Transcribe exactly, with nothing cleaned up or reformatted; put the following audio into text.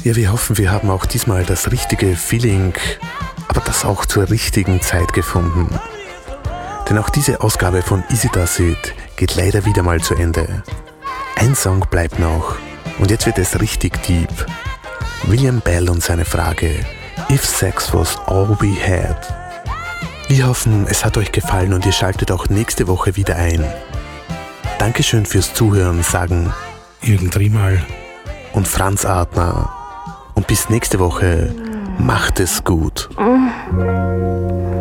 Ja, wir hoffen, wir haben auch diesmal das richtige Feeling, aber das auch zur richtigen Zeit gefunden. Denn auch diese Ausgabe von Easy Does It geht leider wieder mal zu Ende. Ein Song bleibt noch und jetzt wird es richtig deep. William Bell und seine Frage If Sex Was All We Had. Wir hoffen, es hat euch gefallen und ihr schaltet auch nächste Woche wieder ein. Dankeschön fürs Zuhören, sagen Jürgen Triemal und Franz Adner. Und bis nächste Woche, macht es gut.